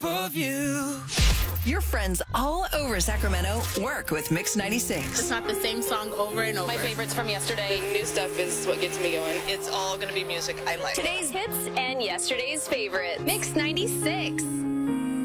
of you. Your friends all over Sacramento work with Mix 96. It's not the same song over and over. My favorites from yesterday. The new stuff is what gets me going. It's all going to be music I like. Today's hits and yesterday's favorite. Mix 96.